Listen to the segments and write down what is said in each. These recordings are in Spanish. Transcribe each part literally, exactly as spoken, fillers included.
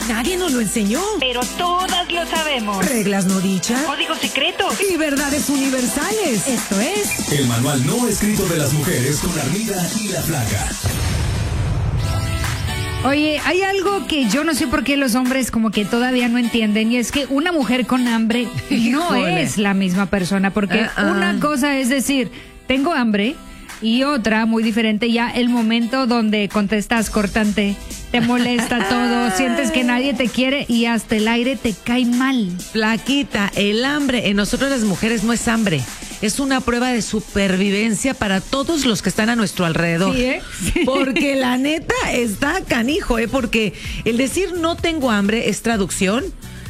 Nadie nos lo enseñó. Pero todas lo sabemos. Reglas no dichas. Códigos secretos. Y verdades universales. Esto es... El manual no escrito de las mujeres con Armida y la Flaca. Oye, hay algo que yo no sé por qué los hombres como que todavía no entienden, y es que una mujer con hambre no Híjole. es la misma persona, porque Uh-uh. una cosa es decir, tengo hambre, y otra, muy diferente, ya el momento donde contestas cortante, te molesta todo, sientes que nadie te quiere y hasta el aire te cae mal. Flaquita, el hambre en nosotros las mujeres no es hambre. Es una prueba de supervivencia para todos los que están a nuestro alrededor. Sí, ¿eh? Sí. Porque la neta está canijo, ¿eh? Porque el decir no tengo hambre es traducción.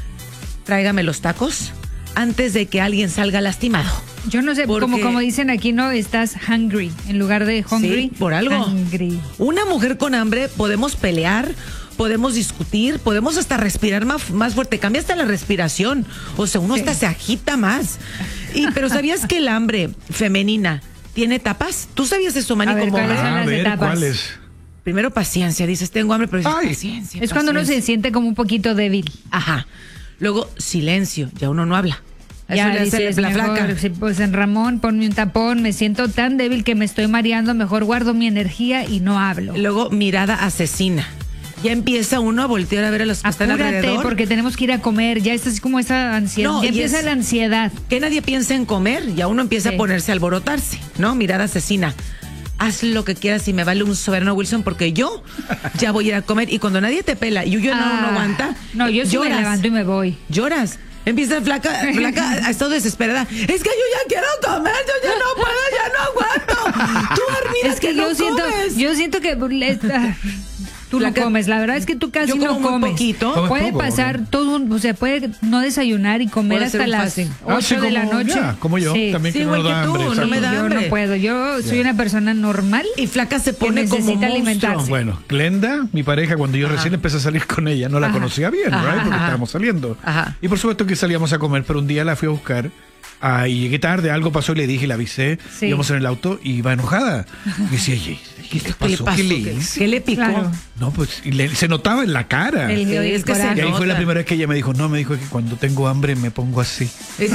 Tráigame los tacos antes de que alguien salga lastimado. Yo no sé, Porque- como, como dicen aquí, ¿no? Estás hungry en lugar de hungry. Sí, por algo. Hungry. Una mujer con hambre podemos pelear, podemos discutir, podemos hasta respirar más, más fuerte. Cambia hasta la respiración. O sea, uno Sí. hasta se agita más. Y, pero ¿sabías que el hambre femenina tiene etapas? ¿Tú sabías eso, Manny? A ver, Como ¿cuáles hombre? son A las ver, etapas? ¿cuál es? Primero paciencia, dices, tengo hambre, pero dices, Ay. paciencia. Es cuando uno se paciencia. siente como un poquito débil. Ajá. Luego, silencio, ya uno no habla. Eso Ya le hace dices, la mejor, flaca. sí, pues en Ramón, ponme un tapón, me siento tan débil que me estoy mareando, mejor guardo mi energía y no hablo. Luego, mirada asesina. Ya empieza uno a voltear a ver a los que están Apúrate, alrededor. porque tenemos que ir a comer, ya está así como esa ansiedad, No, ya y empieza es- la ansiedad. Que nadie piensa en comer, ya uno empieza Sí. a ponerse a alborotarse, ¿no? Mirada asesina. Haz lo que quieras y me vale un soberano Wilson porque yo ya voy a ir a comer. Y cuando nadie te pela y yo no, Ah, no aguanta, No, yo sí lloras. me levanto y me voy. Lloras. Empieza flaca, flaca, a estar desesperada. Es que yo ya quiero comer, yo ya no puedo, ya no aguanto. Tú, Armida, Es que, yo no siento, comes. yo siento que le- ah, tú Flaca, no comes, la verdad es que tú casi yo no como muy comes. poquito. Comes Puede poco, pasar ¿no? todo un, o sea, puede no desayunar y comer Puede hacer hasta un las fasting. Ah, ocho sí, de la como- noche. ya, como yo, Sí. también Sí, que no igual nos da que tú, hambre. no exacto. me da Yo hambre. no puedo, yo soy una persona normal. Y flaca se pone que como necesita monstruo. alimentarse. Bueno, Glenda, mi pareja, cuando yo Ajá. recién empecé a salir con ella, no la Ajá. conocía bien, Ajá, right? Porque ajá. estábamos saliendo. Ajá. Y por supuesto que salíamos a comer, pero un día la fui a buscar. Ah, y llegué tarde, algo pasó y le dije, la avisé, Sí. íbamos en el auto y iba enojada. Y decía, "Oye, ¿qué, ¿Qué te le pasó? pasó? ¿Qué le ¿Qué, hice?" qué le picó? Claro. No, pues y le- se notaba en la cara. El- Sí, el es que se coraje. Y ahí fue la nota. primera vez que ella me dijo, no, me dijo que cuando tengo hambre me pongo así. Digo,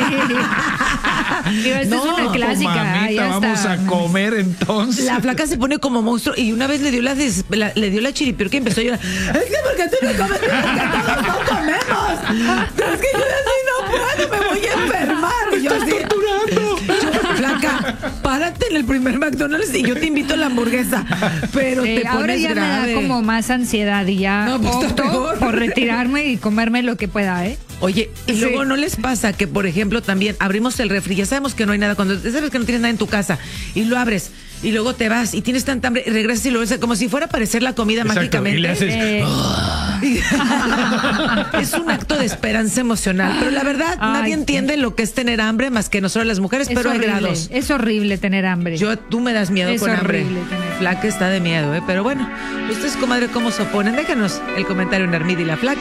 esta No, es una clásica. ah, Mamita, ya vamos está. a comer entonces. La flaca se pone como monstruo y una vez le dio la, des- la- le dio la chiripiorca y empezó a llorar. Es que porque tú no comes, porque todos no comemos. Es que yo así no puedo, me voy a enfermar. Y yo así, yo, flaca, párate en el primer McDonald's y yo te invito a la hamburguesa. Pero Eh, te ahora pones ya grave. me da como más ansiedad y ya No, pues está opto peor. por retirarme y comerme lo que pueda, ¿eh? Oye, y Sí. luego no les pasa que, por ejemplo, también abrimos el refri, ya sabemos que no hay nada, cuando sabes que no tienes nada en tu casa y lo abres y luego te vas y tienes tanta hambre y regresas y lo ves como si fuera a aparecer la comida Exacto, mágicamente. y le haces, Eh, Es un acto de esperanza emocional, pero la verdad Ay, nadie sí. entiende lo que es tener hambre más que nosotros las mujeres, es pero hay horrible, grados. es horrible tener hambre. Yo, tú me das miedo Es con hambre. horrible tener hambre. Flaca está de miedo, ¿eh? Pero bueno, ustedes, comadre, ¿cómo se oponen? Déjanos el comentario en Armida y la Flaca.